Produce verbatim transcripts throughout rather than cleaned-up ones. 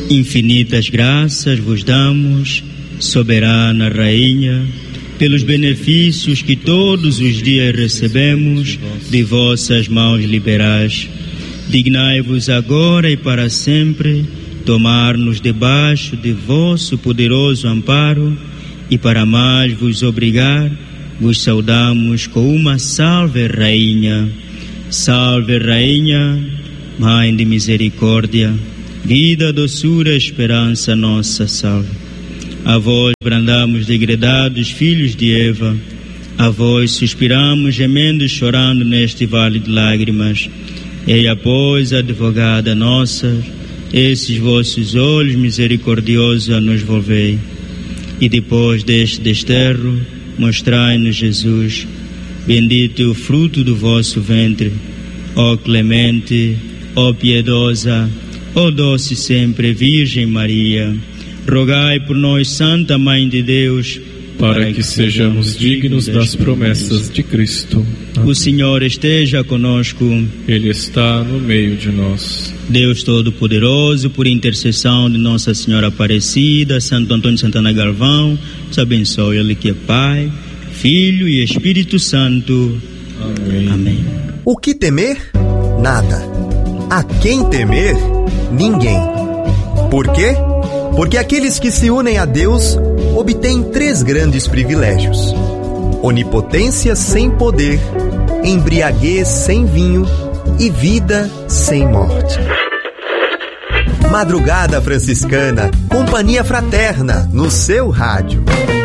Infinitas graças vos damos, soberana Rainha, pelos benefícios que todos os dias recebemos de vossas mãos liberais. Dignai-vos agora e para sempre tomar-nos debaixo de vosso poderoso amparo, e para mais vos obrigar, vos saudamos com uma salve, Rainha. Salve, Rainha, Mãe de misericórdia, vida, doçura, esperança nossa, salve. A vós brandamos degredados filhos de Eva, a vós suspiramos gemendo e chorando neste vale de lágrimas. Eia, pois, advogada nossa, esses vossos olhos misericordiosos a nos volvei. E depois deste desterro, mostrai-nos Jesus, bendito é o fruto do vosso ventre. Ó clemente, ó piedosa, ó doce sempre Virgem Maria, rogai por nós, Santa Mãe de Deus, para, para que, que sejamos dignos das promessas de Cristo. Amém. O Senhor esteja conosco. Ele está no meio de nós. Deus Todo-Poderoso, por intercessão de Nossa Senhora Aparecida, Santo Antônio Santana Galvão, nos abençoe. Ele que é Pai, Filho e Espírito Santo. Amém. Amém. O que temer? Nada. A quem temer? Ninguém. Por quê? Porque aqueles que se unem a Deus obtêm três grandes privilégios: onipotência sem poder, embriaguez sem vinho e vida sem morte. Madrugada Franciscana, companhia fraterna no seu rádio.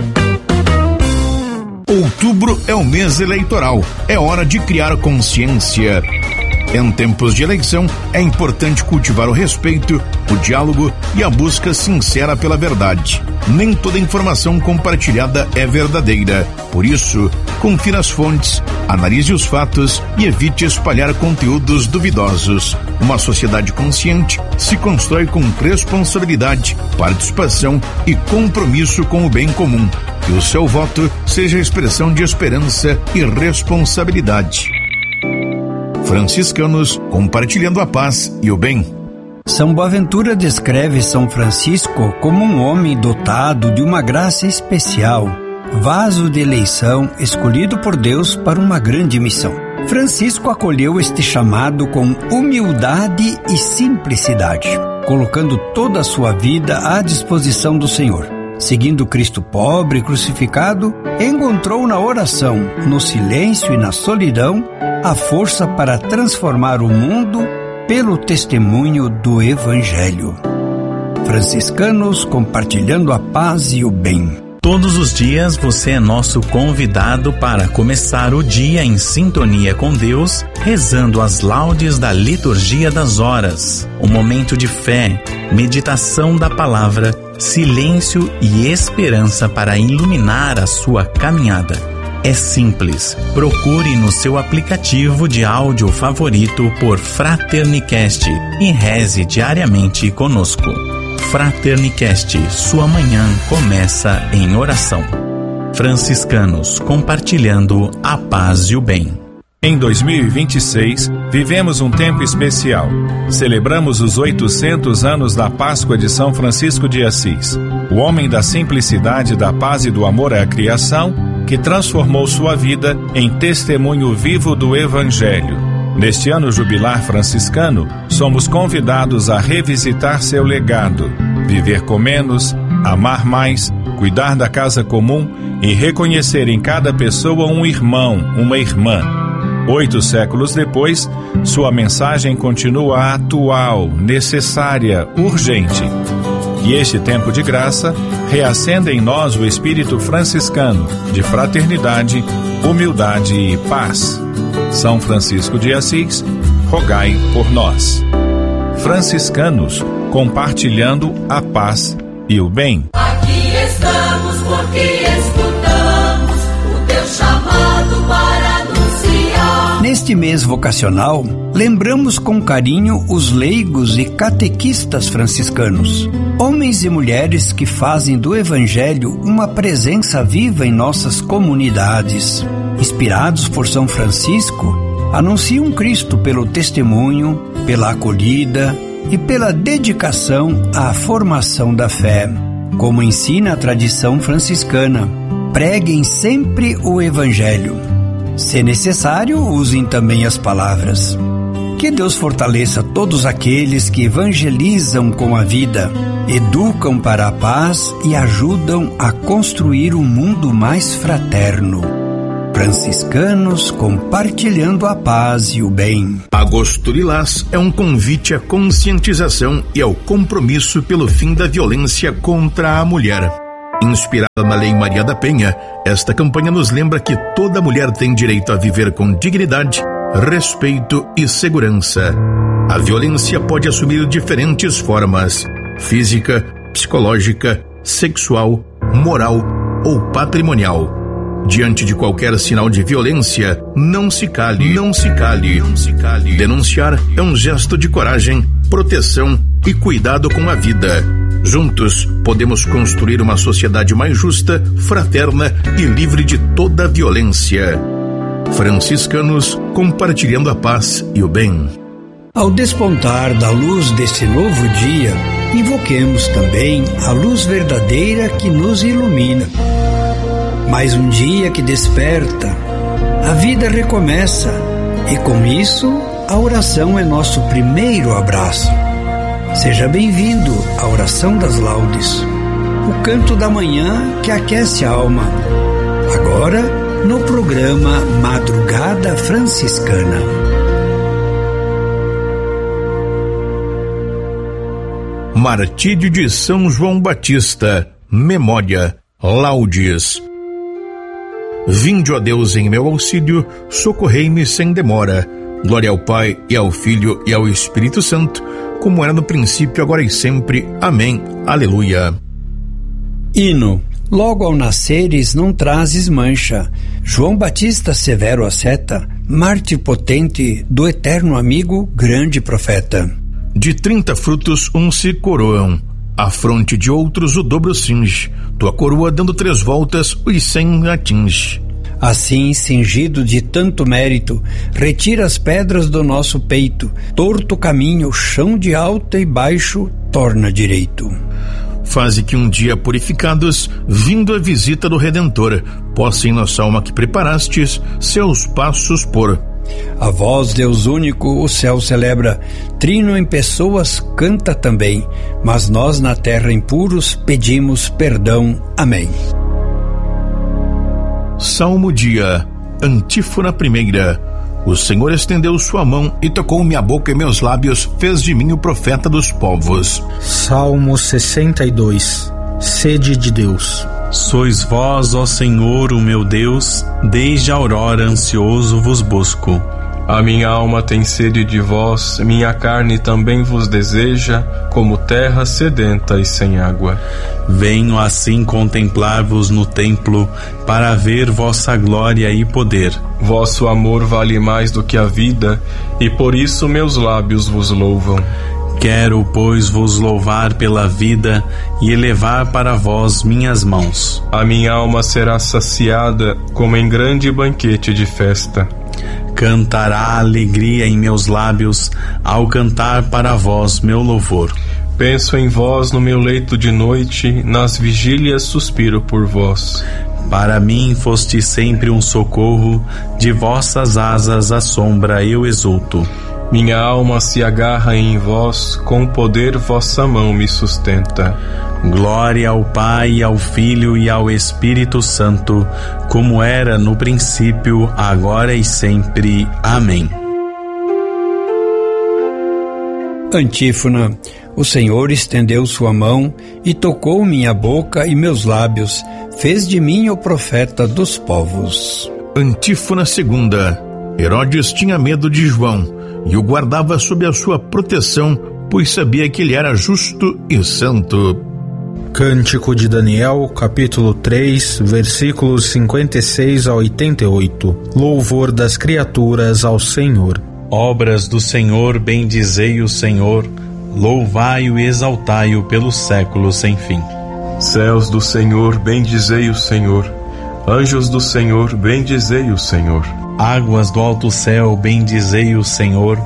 Outubro é o mês eleitoral. É hora de criar consciência. Em tempos de eleição, é importante cultivar o respeito, o diálogo e a busca sincera pela verdade. Nem toda informação compartilhada é verdadeira. Por isso, confira as fontes, analise os fatos e evite espalhar conteúdos duvidosos. Uma sociedade consciente se constrói com responsabilidade, participação e compromisso com o bem comum. Que o seu voto seja expressão de esperança e responsabilidade. Franciscanos, compartilhando a paz e o bem. São Boaventura descreve São Francisco como um homem dotado de uma graça especial, vaso de eleição escolhido por Deus para uma grande missão. Francisco acolheu este chamado com humildade e simplicidade, colocando toda a sua vida à disposição do Senhor. Seguindo Cristo pobre e crucificado, encontrou na oração, no silêncio e na solidão, a força para transformar o mundo pelo testemunho do Evangelho. Franciscanos compartilhando a paz e o bem. Todos os dias você é nosso convidado para começar o dia em sintonia com Deus, rezando as laudes da liturgia das horas. Um momento de fé, meditação da palavra, silêncio e esperança para iluminar a sua caminhada. É simples. Procure no seu aplicativo de áudio favorito por Fraternicast e reze diariamente conosco. Fraternicast, sua manhã começa em oração. Franciscanos, compartilhando a paz e o bem. Em dois mil e vinte e seis, vivemos um tempo especial. Celebramos os oitocentos anos da Páscoa de São Francisco de Assis, o homem da simplicidade, da paz e do amor à criação, que transformou sua vida em testemunho vivo do Evangelho. Neste ano jubilar franciscano, somos convidados a revisitar seu legado, viver com menos, amar mais, cuidar da casa comum e reconhecer em cada pessoa um irmão, uma irmã. Oito séculos depois, sua mensagem continua atual, necessária, urgente. E este tempo de graça reacenda em nós o espírito franciscano de fraternidade, humildade e paz. São Francisco de Assis, rogai por nós. Franciscanos, compartilhando a paz e o bem. Aqui estamos porque escutamos o teu chamado para anunciar. Neste mês vocacional, lembramos com carinho os leigos e catequistas franciscanos, homens e mulheres que fazem do Evangelho uma presença viva em nossas comunidades. Inspirados por São Francisco, anunciam Cristo pelo testemunho, pela acolhida, e pela dedicação à formação da fé. Como ensina a tradição franciscana, preguem sempre o Evangelho. Se necessário, usem também as palavras. Que Deus fortaleça todos aqueles que evangelizam com a vida, educam para a paz e ajudam a construir um mundo mais fraterno. Franciscanos compartilhando a paz e o bem. Agosto Lilás é um convite à conscientização e ao compromisso pelo fim da violência contra a mulher. Inspirada na Lei Maria da Penha, esta campanha nos lembra que toda mulher tem direito a viver com dignidade, respeito e segurança. A violência pode assumir diferentes formas: física, psicológica, sexual, moral ou patrimonial. Diante de qualquer sinal de violência, não se cale, não se cale, não se cale. Denunciar é um gesto de coragem, proteção e cuidado com a vida. Juntos, podemos construir uma sociedade mais justa, fraterna e livre de toda violência. Franciscanos compartilhando a paz e o bem. Ao despontar da luz desse novo dia, invoquemos também a luz verdadeira que nos ilumina. Mais um dia que desperta, a vida recomeça e com isso a oração é nosso primeiro abraço. Seja bem-vindo à Oração das Laudes, o canto da manhã que aquece a alma. Agora, no programa Madrugada Franciscana. Martírio de São João Batista, memória, laudes. Vinde, ó Deus, em meu auxílio, socorrei-me sem demora. Glória ao Pai, e ao Filho, e ao Espírito Santo, como era no princípio, agora e sempre. Amém. Aleluia. Hino. Logo ao nasceres não trazes mancha. João Batista Severo Asceta, mártir potente do eterno amigo, grande profeta. De trinta frutos uns se coroam, à fronte de outros o dobro cinge. Tua coroa dando três voltas os cem atinge. Assim, cingido de tanto mérito, retira as pedras do nosso peito, torto caminho, chão de alto e baixo, torna direito. Faze que um dia purificados, vindo a visita do Redentor, possa em nossa alma que preparastes, seus passos pôr. A vós, Deus único, o céu celebra, trino em pessoas canta também, mas nós na terra impuros pedimos perdão. Amém. Salmo dia, antífona primeira. O Senhor estendeu sua mão e tocou minha boca e meus lábios, fez de mim o profeta dos povos. Salmo sessenta e dois. Sede de Deus. Sois vós, ó Senhor, o meu Deus, desde a aurora ansioso vos busco. A minha alma tem sede de vós, minha carne também vos deseja, como terra sedenta e sem água. Venho assim contemplar-vos no templo, para ver vossa glória e poder. Vosso amor vale mais do que a vida, e por isso meus lábios vos louvam. Quero, pois, vos louvar pela vida e elevar para vós minhas mãos. A minha alma será saciada como em grande banquete de festa. Cantará a alegria em meus lábios ao cantar para vós meu louvor. Penso em vós no meu leito de noite, nas vigílias suspiro por vós. Para mim foste sempre um socorro, de vossas asas à sombra eu exulto. Minha alma se agarra em vós, com poder vossa mão me sustenta. Glória ao Pai, ao Filho e ao Espírito Santo, como era no princípio, agora e sempre. Amém. Antífona. O Senhor estendeu sua mão e tocou minha boca e meus lábios, fez de mim o profeta dos povos. Antífona segunda. Herodes tinha medo de João e o guardava sob a sua proteção, pois sabia que ele era justo e santo. Cântico de Daniel, capítulo três, versículos cinquenta e seis a oitenta e oito. Louvor das criaturas ao Senhor. Obras do Senhor, bendizei o Senhor, louvai-o e exaltai-o pelos séculos sem fim. Céus do Senhor, bendizei o Senhor. Anjos do Senhor, bendizei o Senhor. Águas do alto céu, bendizei o Senhor.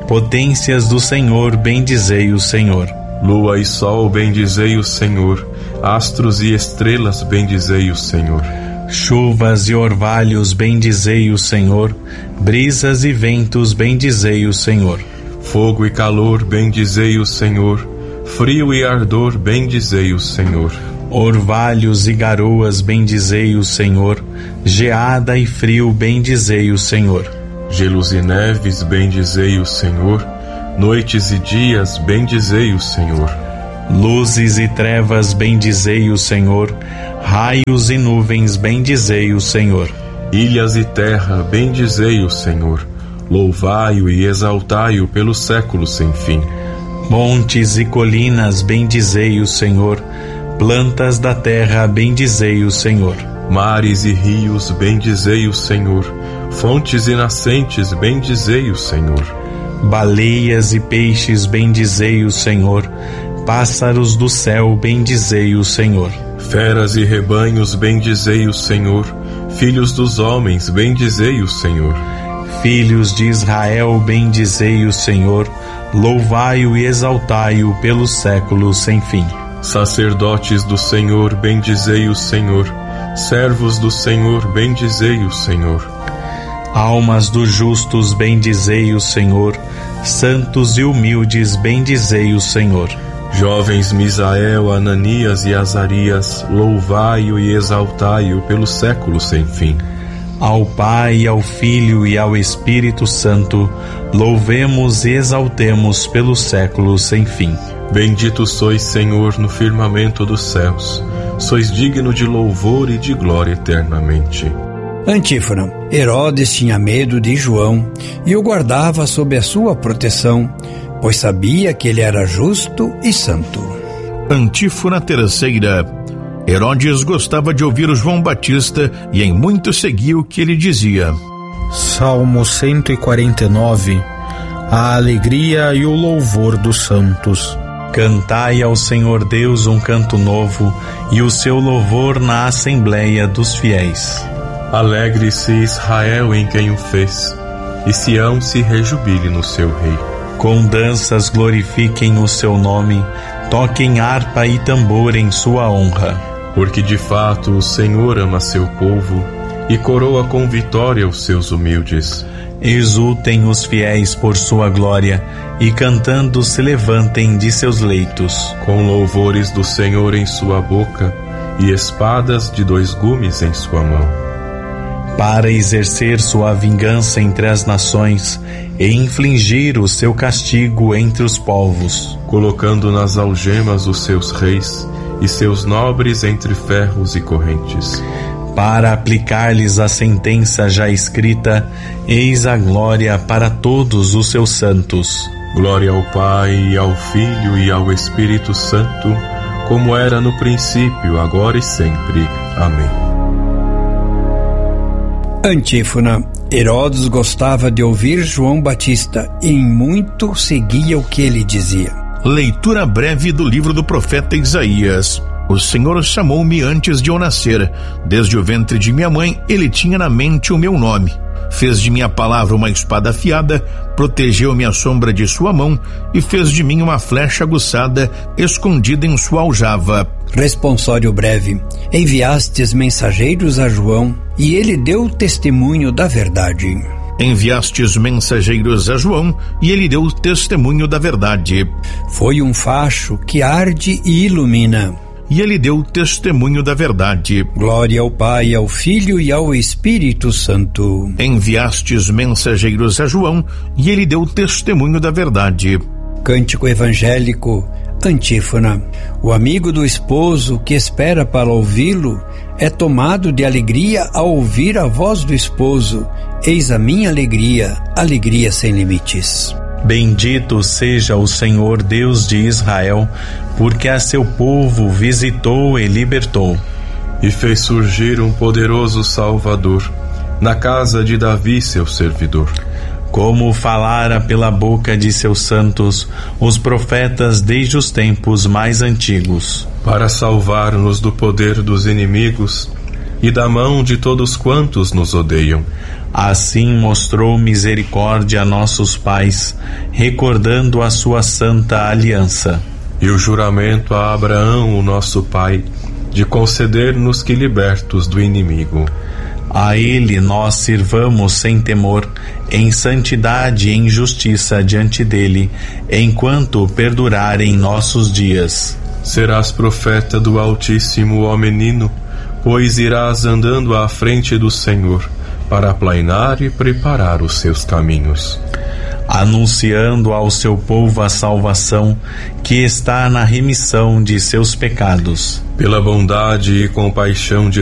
Potências do Senhor, bendizei o Senhor. Lua e sol, bendizei o Senhor. Astros e estrelas, bendizei o Senhor. Chuvas e orvalhos, bendizei o Senhor. Brisas e ventos, bendizei o Senhor. Fogo e calor, bendizei o Senhor. Frio e ardor, bendizei o Senhor. Orvalhos e garoas, bendizei o Senhor. Geada e frio, bendizei o Senhor. Gelos e neves, bendizei o Senhor. Noites e dias, bendizei o Senhor. Luzes e trevas, bendizei o Senhor. Raios e nuvens, bendizei o Senhor. Ilhas e terra, bendizei o Senhor. Louvai-o e exaltai-o pelos séculos sem fim. Montes e colinas, bendizei o Senhor. Plantas da terra, bendizei o Senhor. Mares e rios, bendizei o Senhor. Fontes e nascentes, bendizei o Senhor. Baleias e peixes, bendizei o Senhor. Pássaros do céu, bendizei o Senhor. Feras e rebanhos, bendizei o Senhor. Filhos dos homens, bendizei o Senhor. Filhos de Israel, bendizei o Senhor. Louvai-o e exaltai-o pelos séculos sem fim. Sacerdotes do Senhor, bendizei o Senhor. Servos do Senhor, bendizei o Senhor. Almas dos justos, bendizei o Senhor. Santos e humildes, bendizei o Senhor. Jovens Misael, Ananias e Azarias, louvai-o e exaltai-o pelos séculos sem fim. Ao Pai, ao Filho e ao Espírito Santo, louvemos e exaltemos pelos séculos sem fim. Bendito sois, Senhor, no firmamento dos céus. Sois digno de louvor e de glória eternamente. Antífona. Herodes tinha medo de João e o guardava sob a sua proteção, pois sabia que ele era justo e santo. Antífona terceira. Herodes gostava de ouvir o João Batista e em muito seguia o que ele dizia. Salmo cento e quarenta e nove. A alegria e o louvor dos santos. Cantai ao Senhor Deus um canto novo e o seu louvor na assembleia dos fiéis. Alegre-se Israel em quem o fez, e Sião se rejubile no seu rei. Com danças glorifiquem o seu nome, toquem harpa e tambor em sua honra. Porque de fato o Senhor ama seu povo e coroa com vitória os seus humildes. Exultem os fiéis por sua glória e cantando se levantem de seus leitos. Com louvores do Senhor em sua boca e espadas de dois gumes em sua mão. Para exercer sua vingança entre as nações e infligir o seu castigo entre os povos. Colocando nas algemas os seus reis e seus nobres entre ferros e correntes. Para aplicar-lhes a sentença já escrita, eis a glória para todos os seus santos. Glória ao Pai, e ao Filho e ao Espírito Santo, como era no princípio, agora e sempre. Amém. Antífona. Herodes gostava de ouvir João Batista e em muito seguia o que ele dizia. Leitura breve do livro do profeta Isaías. O Senhor chamou-me antes de eu nascer. Desde o ventre de minha mãe, ele tinha na mente o meu nome. Fez de minha palavra uma espada afiada, protegeu-me à sombra de sua mão e fez de mim uma flecha aguçada, escondida em sua aljava. Responsório breve. Enviastes mensageiros a João, e ele deu testemunho da verdade. Enviastes mensageiros a João, e ele deu testemunho da verdade. Foi um facho que arde e ilumina. E ele deu testemunho da verdade. Glória ao Pai, ao Filho e ao Espírito Santo. Enviastes mensageiros a João, e ele deu testemunho da verdade. Cântico evangélico. Antífona. O amigo do esposo que espera para ouvi-lo é tomado de alegria ao ouvir a voz do esposo. Eis a minha alegria, alegria sem limites. Bendito seja o Senhor Deus de Israel, porque a seu povo visitou e libertou. E fez surgir um poderoso Salvador, na casa de Davi, seu servidor. Como falara pela boca de seus santos, os profetas desde os tempos mais antigos. Para salvar-nos do poder dos inimigos e da mão de todos quantos nos odeiam. Assim mostrou misericórdia a nossos pais, recordando a sua santa aliança. E o juramento a Abraão, o nosso pai, de conceder-nos que libertos do inimigo. A ele nós sirvamos sem temor, em santidade e em justiça diante dele, enquanto perdurarem nossos dias. Serás profeta do Altíssimo, ó menino, pois irás andando à frente do Senhor, para aplainar e preparar os seus caminhos, anunciando ao seu povo a salvação que está na remissão de seus pecados. Pela bondade e compaixão de